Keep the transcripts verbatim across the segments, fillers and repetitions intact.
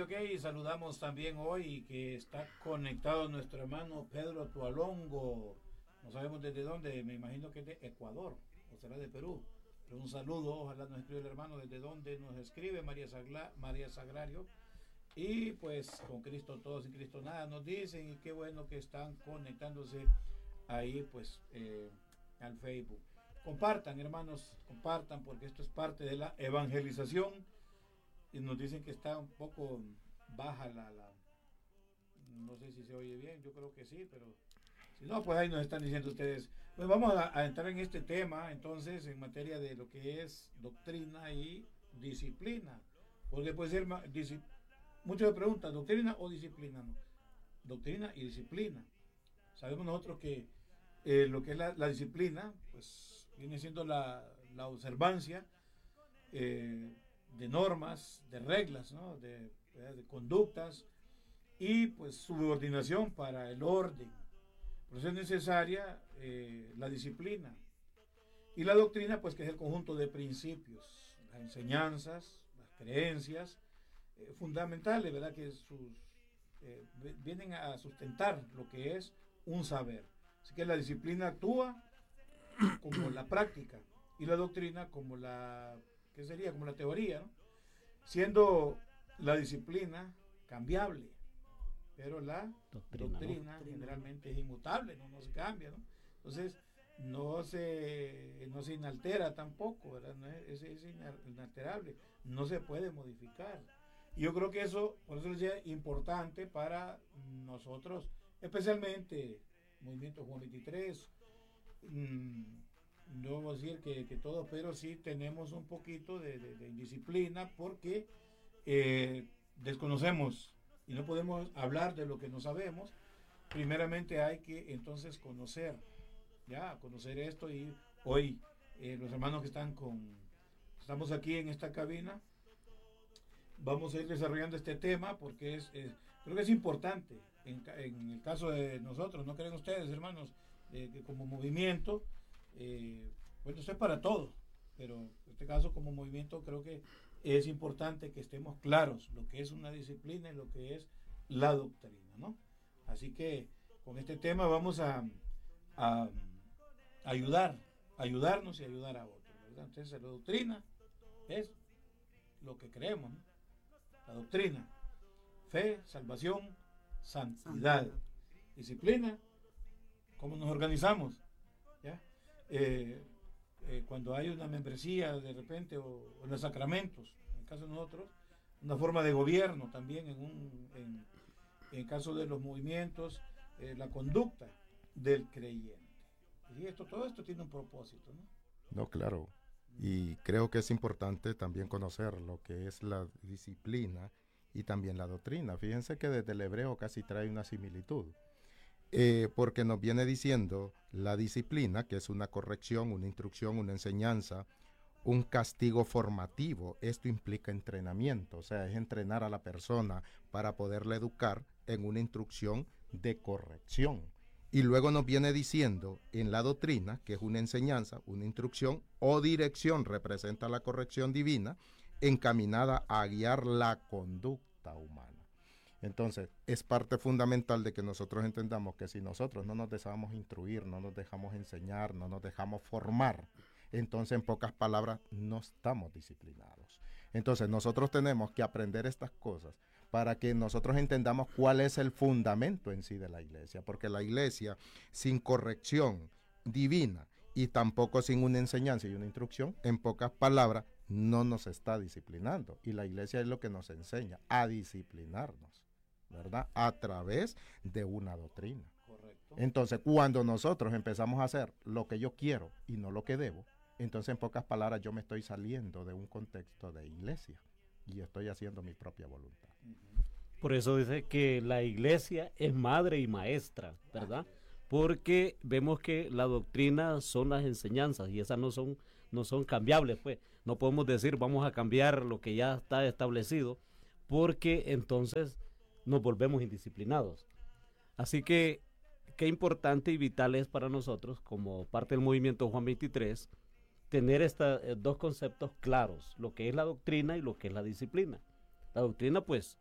Ok, saludamos también hoy que está conectado nuestro hermano Pedro Tualongo. No sabemos desde dónde, me imagino que es de Ecuador o será de Perú. Pero un saludo, ojalá nos escribe el hermano desde dónde nos escribe María, Sagla, María Sagrario. Y pues con Cristo todo, sin Cristo nada, nos dicen, y qué bueno que están conectándose ahí pues eh, al Facebook. Compartan, hermanos, compartan, porque esto es parte de la evangelización. Y nos dicen que está un poco baja la, la no sé si se oye bien, yo creo que sí, pero si no, pues ahí nos están diciendo ustedes. Pues vamos a, a entrar en este tema entonces en materia de lo que es doctrina y disciplina, porque puede ser muchos me preguntan, doctrina o disciplina. No, doctrina y disciplina. Sabemos nosotros que eh, lo que es la, la disciplina pues viene siendo la, la observancia eh, de normas, de reglas, ¿no? de, de conductas y pues subordinación para el orden. Por eso es necesaria eh, la disciplina. Y la doctrina, pues que es el conjunto de principios, las enseñanzas, las creencias eh, fundamentales, ¿verdad? Que sus, eh, vienen a sustentar lo que es un saber. Así que la disciplina actúa como la práctica y la doctrina como la, ¿qué sería? Como la teoría, ¿no? Siendo la disciplina cambiable, pero la doctrina, doctrina ¿no? generalmente es inmutable, no, no se cambia, ¿no? Entonces no se, no se inaltera tampoco, ¿verdad? No es, es, es inalterable, no se puede modificar. Y yo creo que eso, por eso es importante para nosotros, especialmente Movimiento Juan veintitrés, mmm, no vamos a decir que, que todo, pero sí tenemos un poquito de, de, de indisciplina porque eh, desconocemos y no podemos hablar de lo que no sabemos. Primeramente hay que entonces conocer, ya, conocer esto. Y hoy eh, los hermanos que están con, estamos aquí en esta cabina, vamos a ir desarrollando este tema porque es, es creo que es importante en, en el caso de nosotros, ¿no creen ustedes, hermanos? Eh, que como movimiento, eh, bueno, eso es para todos, pero en este caso como movimiento creo que es importante que estemos claros lo que es una disciplina y lo que es la doctrina, ¿no? Así que con este tema vamos a, a ayudar, ayudarnos y ayudar a otros, ¿verdad? Entonces la doctrina es lo que creemos, ¿no? La doctrina, fe, salvación, santidad, disciplina, cómo nos organizamos, ¿ya? Eh, eh, cuando hay una membresía de repente o, o en los sacramentos, en el caso de nosotros, una forma de gobierno también en un en, en caso de los movimientos, eh, la conducta del creyente. Y esto, todo esto tiene un propósito, ¿no? No, claro. Y creo que es importante también conocer lo que es la disciplina y también la doctrina. Fíjense que desde el hebreo casi trae una similitud. Eh, porque nos viene diciendo la disciplina, que es una corrección, una instrucción, una enseñanza, un castigo formativo. Esto implica entrenamiento, o sea, es entrenar a la persona para poderle educar en una instrucción de corrección. Y luego nos viene diciendo en la doctrina, que es una enseñanza, una instrucción o dirección, representa la corrección divina, encaminada a guiar la conducta humana. Entonces, es parte fundamental de que nosotros entendamos que si nosotros no nos dejamos instruir, no nos dejamos enseñar, no nos dejamos formar, entonces, en pocas palabras, no estamos disciplinados. Entonces, nosotros tenemos que aprender estas cosas para que nosotros entendamos cuál es el fundamento en sí de la iglesia, porque la iglesia, sin corrección divina y tampoco sin una enseñanza y una instrucción, en pocas palabras, no nos está disciplinando. Y la iglesia es lo que nos enseña a disciplinarnos, ¿verdad? A través de una doctrina. Correcto. Entonces, cuando nosotros empezamos a hacer lo que yo quiero y no lo que debo, entonces, en pocas palabras, yo me estoy saliendo de un contexto de iglesia y estoy haciendo mi propia voluntad. Por eso dice que la iglesia es madre y maestra, ¿verdad? Porque vemos que la doctrina son las enseñanzas y esas no son, no son cambiables, pues. No podemos decir vamos a cambiar lo que ya está establecido, porque entonces nos volvemos indisciplinados. Así que qué importante y vital es para nosotros, como parte del movimiento Juan veintitrés, tener estos eh, dos conceptos claros, lo que es la doctrina y lo que es la disciplina. La doctrina, pues,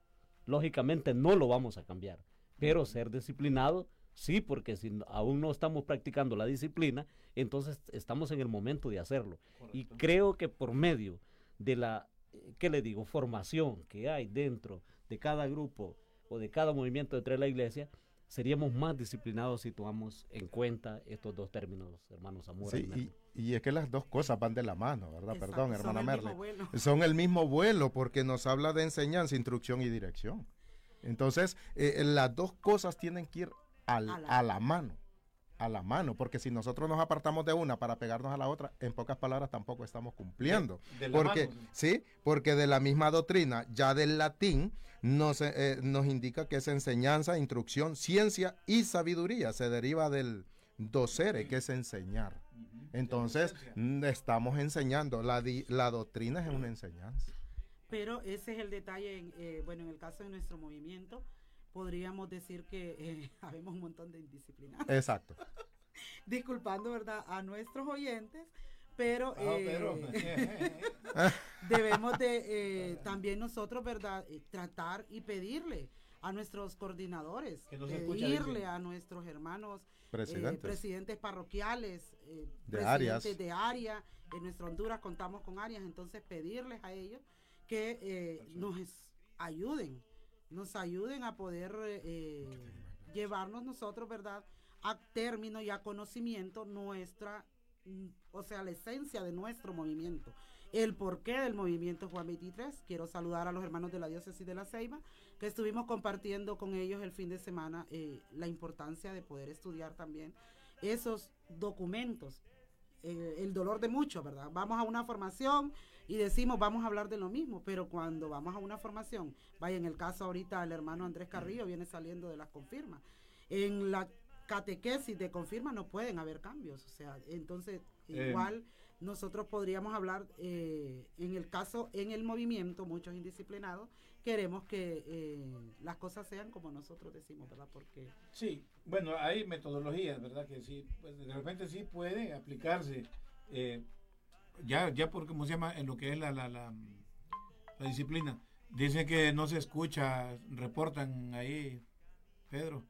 lógicamente no lo vamos a cambiar, pero ser disciplinado, sí, porque si aún no estamos practicando la disciplina, entonces estamos en el momento de hacerlo. Correcto. Y creo que por medio de la, ¿qué le digo?, formación que hay dentro de cada grupo o de cada movimiento dentro de la iglesia, seríamos más disciplinados si tomamos en cuenta estos dos términos, hermanos Zamora. Sí, y, y es que las dos cosas van de la mano, ¿verdad? Exacto, Perdón, hermana Merle. Vuelo. Son el mismo vuelo porque nos habla de enseñanza, instrucción y dirección. Entonces, eh, las dos cosas tienen que ir al, a, la. a la mano, a la mano, porque si nosotros nos apartamos de una para pegarnos a la otra, en pocas palabras tampoco estamos cumpliendo. De, de porque, mano. sí, porque de la misma doctrina, ya del latín, nos, eh, nos indica que es enseñanza, instrucción, ciencia y sabiduría. Se deriva del docere, que es enseñar. Entonces, estamos enseñando. La, di, la doctrina es una enseñanza. Pero ese es el detalle, en, eh, bueno, en el caso de nuestro movimiento, podríamos decir que eh, habemos un montón de indisciplinados. Exacto. Disculpando, ¿verdad?, a nuestros oyentes, pero, oh, eh, pero. debemos de eh, también nosotros, ¿verdad?, eh, tratar y pedirle a nuestros coordinadores, que no pedirle a nuestros hermanos presidentes, eh, presidentes parroquiales, eh, de presidentes áreas. de área, en nuestra Honduras contamos con áreas, entonces pedirles a ellos que eh, nos ayuden, nos ayuden a poder eh, llevarnos nosotros, ¿verdad?, a término y a conocimiento nuestra, o sea, la esencia de nuestro movimiento, el porqué del movimiento Juan veintitrés. Quiero saludar a los hermanos de la diócesis de La Ceiba, que estuvimos compartiendo con ellos el fin de semana eh, la importancia de poder estudiar también esos documentos, eh, el dolor de muchos, ¿verdad? Vamos a una formación y decimos, vamos a hablar de lo mismo, pero cuando vamos a una formación, vaya, en el caso ahorita el hermano Andrés Carrillo viene saliendo de las confirmas, en la catequesis de confirma no pueden haber cambios, o sea, entonces eh. igual nosotros podríamos hablar eh, en el caso, en el movimiento, muchos indisciplinados, queremos que eh, las cosas sean como nosotros decimos, ¿verdad? Porque sí, bueno, hay metodologías, ¿verdad? Que sí, pues de repente sí puede aplicarse, eh, ya, ya por cómo se llama, en lo que es la, la, la, la disciplina. Dicen que no se escucha, reportan ahí, Pedro.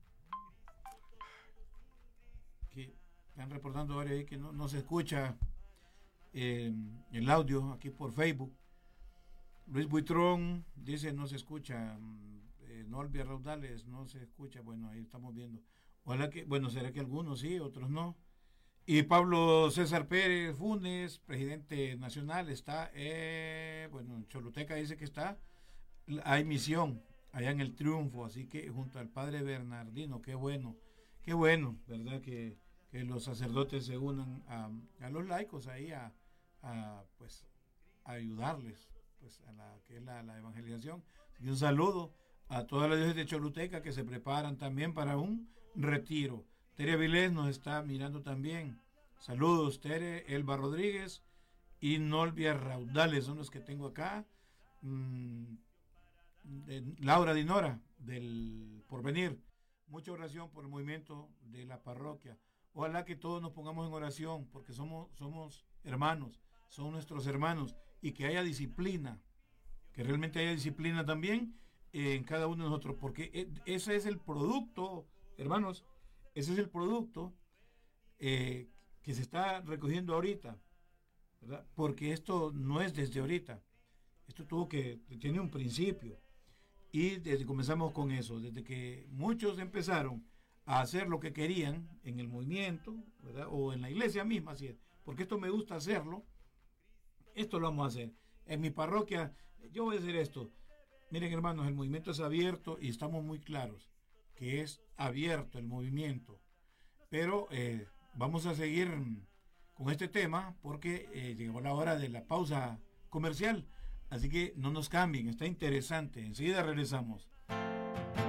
Que están reportando ahora ahí que no, no se escucha eh, el audio aquí por Facebook. Luis Buitrón dice no se escucha, eh, Norvia Raudales no se escucha, bueno, ahí estamos viendo. Ojalá que, bueno, será que algunos sí, otros no. Y Pablo César Pérez Funes, presidente nacional, está, eh, bueno, en Choluteca dice que está, hay misión allá en el Triunfo, así que junto al padre Bernardino, qué bueno, qué bueno, ¿verdad? Que, que los sacerdotes se unan a, a los laicos ahí a, a pues, a ayudarles. Pues a la que es la, la evangelización. Y un saludo a todas las diócesis de Choluteca que se preparan también para un retiro. Tere Avilés nos está mirando también. Saludos, Tere, Elba Rodríguez y Nolvia Raudales son los que tengo acá. Mm, de, Laura Dinora del Porvenir. Mucha oración por el movimiento de la parroquia. Ojalá que todos nos pongamos en oración porque somos, somos hermanos, son nuestros hermanos. Y que haya disciplina, que realmente haya disciplina también eh, en cada uno de nosotros, porque e- ese es el producto, hermanos, ese es el producto eh, que se está recogiendo ahorita, ¿verdad? Porque esto no es desde ahorita, esto tuvo que, tiene un principio, y desde comenzamos con eso, desde que muchos empezaron a hacer lo que querían en el movimiento, ¿verdad? O en la iglesia misma, así es, porque esto me gusta hacerlo. Esto lo vamos a hacer. En mi parroquia, yo voy a hacer esto. Miren, hermanos, el movimiento es abierto y estamos muy claros que es abierto el movimiento. Pero eh, vamos a seguir con este tema porque eh, llegó la hora de la pausa comercial. Así que no nos cambien, está interesante. Enseguida regresamos.